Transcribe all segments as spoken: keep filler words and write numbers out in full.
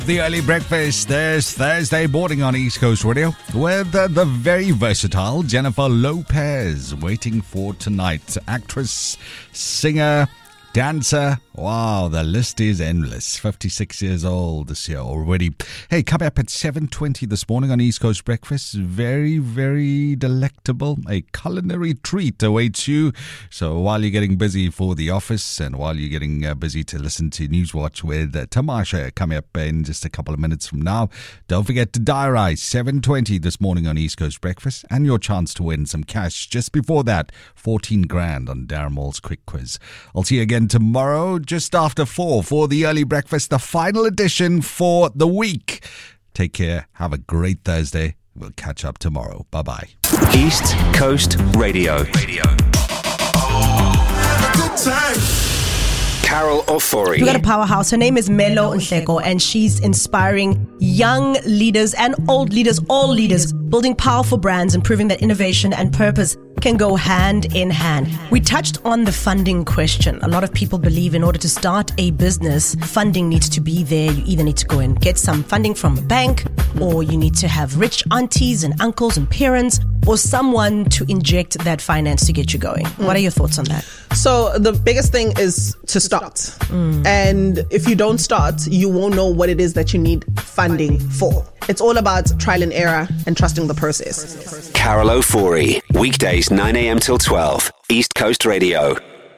The Early Breakfast this Thursday morning on East Coast Radio with uh, the very versatile Jennifer Lopez, waiting for tonight. Actress, singer, dancer. Wow, the list is endless. fifty-six years old this year already. Hey, coming up at seven twenty this morning on East Coast Breakfast. Very, very delectable. A culinary treat awaits you. So while you're getting busy for the office and while you're getting uh, busy to listen to Newswatch with uh, Tamasha coming up in just a couple of minutes from now, don't forget to diarize seven twenty this morning on East Coast Breakfast and your chance to win some cash. Just before that, fourteen grand on Darren Moore's quick quiz. I'll see you again tomorrow just after four for the Early Breakfast, the final edition for the week. Take care. Have a great Thursday. We'll catch up tomorrow. Bye-bye. East Coast Radio. Radio. Oh, good time. Carol Ofori. We got a powerhouse. Her name is Melo Nhleko, and she's inspiring young leaders and old leaders, all leaders, building powerful brands and proving that innovation and purpose can go hand in hand. We touched on the funding question. A lot of people believe in order to start a business, funding needs to be there. You either need to go and get some funding from a bank, or you need to have rich aunties and uncles and parents, or someone to inject that finance to get you going. Mm. What are your thoughts on that? So the biggest thing is to start. Mm. And if you don't start, you won't know what it is that you need funding for. It's all about trial and error and trusting the process. Carol Ofori, weekdays nine a.m. till twelve, East Coast Radio.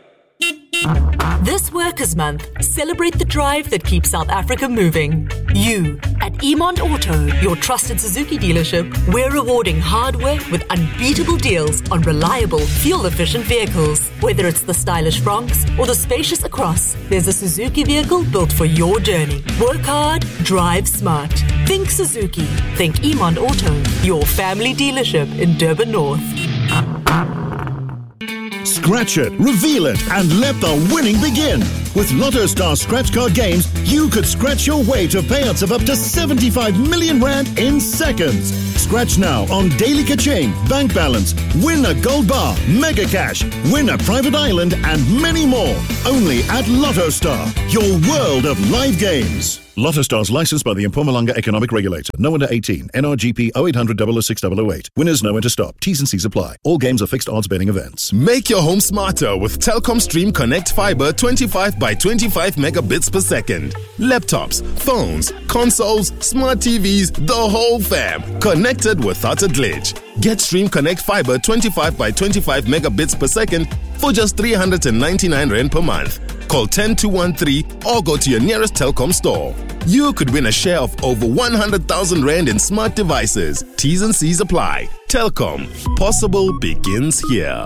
This Workers' Month, celebrate the drive that keeps South Africa moving. You, at Emond Auto, your trusted Suzuki dealership, we're rewarding hard work with unbeatable deals on reliable, fuel-efficient vehicles. Whether it's the stylish Bronx or the spacious Across, there's a Suzuki vehicle built for your journey. Work hard, drive smart. Think Suzuki. Think Emond Auto, your family dealership in Durban North. Scratch it, reveal it, and let the winning begin. With Lotto Star Scratch Card games, you could scratch your way to payouts of up to seventy-five million rand in seconds. Scratch now on Daily Kaching, Bank Balance, win a gold bar, Mega Cash, win a private island, and many more. Only at Lotto Star, your world of live games. Lotto Stars licensed by the Mpumalanga Economic Regulator. No under eighteen. N R G P oh eight hundred, double oh six, double oh eight. Winners know when to stop. T's and C's apply. All games are fixed odds betting events. Make your home smarter with Telkom Stream Connect Fiber twenty-five by twenty-five megabits per second. Laptops, phones, consoles, smart T Vs, the whole fam. Connected without a glitch. Get Stream Connect Fiber twenty-five by twenty-five megabits per second for just three hundred ninety-nine rand per month. Call one zero two one three or go to your nearest Telkom store. You could win a share of over one hundred thousand rand in smart devices. T's and C's apply. Telkom. Possible begins here.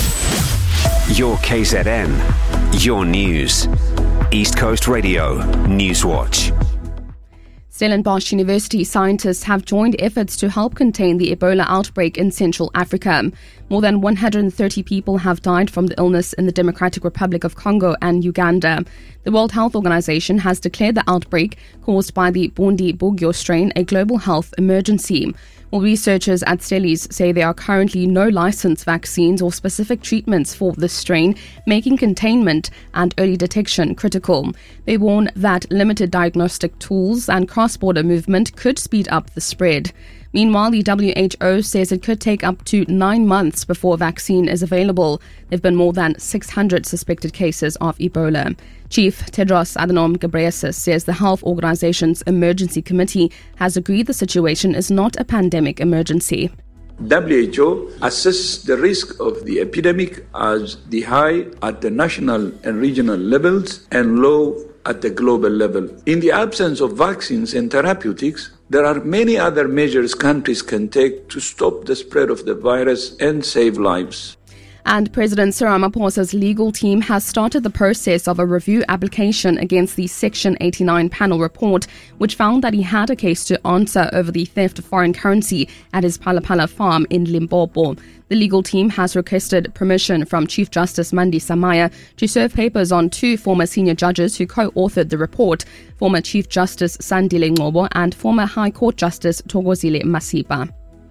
Your K Z N. Your news. East Coast Radio. Newswatch. Stellenbosch University scientists have joined efforts to help contain the Ebola outbreak in Central Africa. More than one hundred thirty people have died from the illness in the Democratic Republic of Congo and Uganda. The World Health Organization has declared the outbreak caused by the Bundibugyo strain a global health emergency. Well, researchers at Stellies say there are currently no licensed vaccines or specific treatments for this strain, making containment and early detection critical. They warn that limited diagnostic tools and cross-border movement could speed up the spread. Meanwhile, the W H O says it could take up to nine months before a vaccine is available. There have been more than six hundred suspected cases of Ebola. Chief Tedros Adhanom Ghebreyesus says the Health Organization's Emergency Committee has agreed the situation is not a pandemic emergency. W H O assesses the risk of the epidemic as the high at the national and regional levels and low at the global level. In the absence of vaccines and therapeutics, there are many other measures countries can take to stop the spread of the virus and save lives. And President Cyril Ramaphosa's legal team has started the process of a review application against the Section eighty-nine panel report, which found that he had a case to answer over the theft of foreign currency at his Palapala farm in Limpopo. The legal team has requested permission from Chief Justice Mandi Samaya to serve papers on two former senior judges who co-authored the report, former Chief Justice Sandile Ngcobo and former High Court Justice Thokozile Masipa.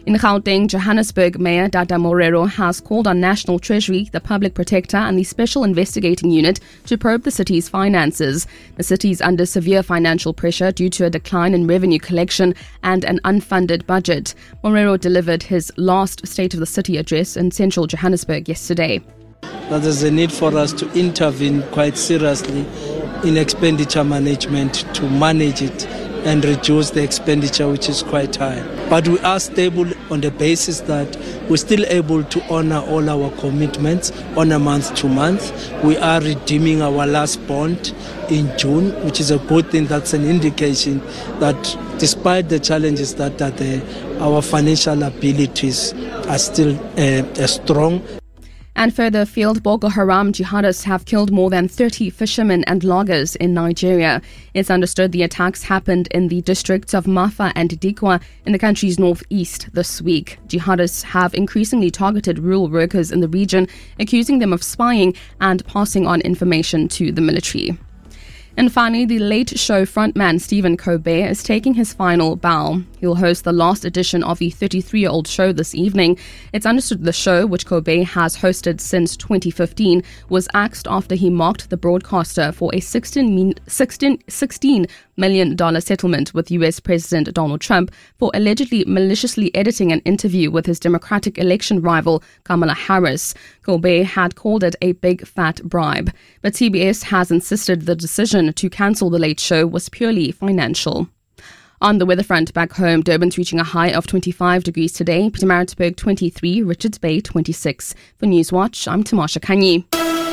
In Gauteng, Johannesburg Mayor Dada Morero has called on National Treasury, the Public Protector and the Special Investigating Unit to probe the city's finances. The city is under severe financial pressure due to a decline in revenue collection and an unfunded budget. Morero delivered his last State of the City address in central Johannesburg yesterday. That there's a need for us to intervene quite seriously in expenditure management to manage it and reduce the expenditure, which is quite high. But we are stable on the basis that we're still able to honor all our commitments on a month to month. We are redeeming our last bond in June, which is a good thing. That's an indication that despite the challenges that are there, our financial abilities are still uh, strong. And further afield, Boko Haram jihadists have killed more than thirty fishermen and loggers in Nigeria. It's understood the attacks happened in the districts of Mafa and Dikwa in the country's northeast this week. Jihadists have increasingly targeted rural workers in the region, accusing them of spying and passing on information to the military. And finally, the Late Show frontman Stephen Colbert is taking his final bow. He'll host the last edition of the thirty-three-year-old show this evening. It's understood the show, which Colbert has hosted since twenty fifteen, was axed after he mocked the broadcaster for a sixteen million dollars settlement with U S President Donald Trump for allegedly maliciously editing an interview with his Democratic election rival Kamala Harris. Colbert had called it a big fat bribe, but C B S has insisted the decision to cancel The Late Show was purely financial. On the weather front back home, Durban's reaching a high of twenty-five degrees today, Pietermaritzburg twenty-three, Richards Bay twenty-six. For Newswatch, I'm Tamasha Kanyi.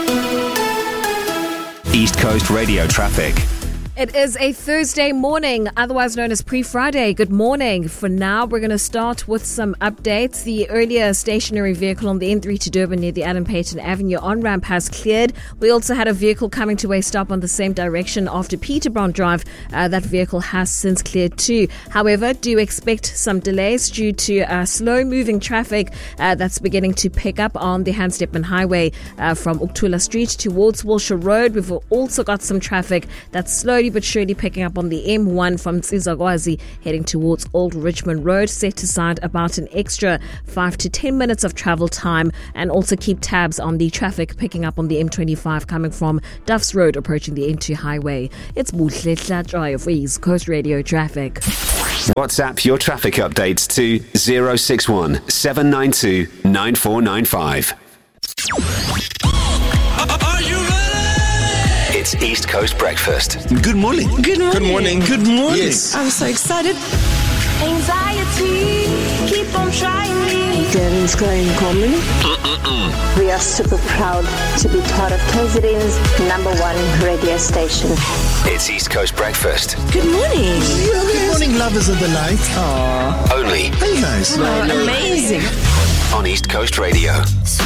East Coast Radio traffic. It is a Thursday morning, otherwise known as pre-Friday. Good morning. For now, we're going to start with some updates. The earlier stationary vehicle on the N three to Durban near the Adam Payton Avenue on-ramp has cleared. We also had a vehicle coming to a stop on the same direction after Peterbron Drive. Uh, that vehicle has since cleared too. However, do expect some delays due to uh, slow-moving traffic uh, that's beginning to pick up on the Hans Stepman Highway uh, from Uktula Street towards Wilshire Road. We've also got some traffic that's slowly but surely picking up on the M one from Tsizakwazi heading towards Old Richmond Road. Set aside about an extra five to ten minutes of travel time, and also keep tabs on the traffic picking up on the M twenty-five coming from Duffs Road approaching the N two highway. It's Buhle Tlatshwayo for East Coast Radio Traffic. WhatsApp your traffic updates to zero six one seven nine two nine four nine five. Are you ready? It's East Coast Breakfast. Good morning. Good morning. Good morning. Good morning. Yes. I'm so excited. Anxiety, keep on trying me. Darren's going comedy. Mm-mm-mm. We are super proud to be part of K Z N's number one radio station. It's East Coast Breakfast. Good morning. Good morning, lovers of the night. Aww. Only. Hey guys. Oh, amazing. On East Coast Radio.